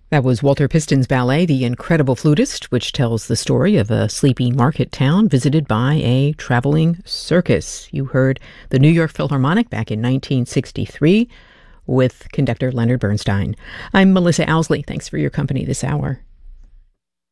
That was Walter Piston's ballet, The Incredible Flutist, which tells the story of a sleepy market town visited by a traveling circus. You heard the New York Philharmonic back in 1963 with conductor Leonard Bernstein. I'm Melissa Owsley. Thanks for your company this hour.